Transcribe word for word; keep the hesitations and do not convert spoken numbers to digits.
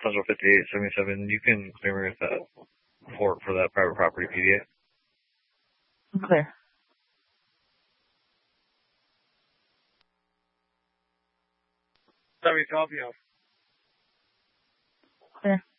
Central fifty-eight seventy-seven. You can clear me with that for for that private property P D A. Clear. Sorry, copy off. Clear.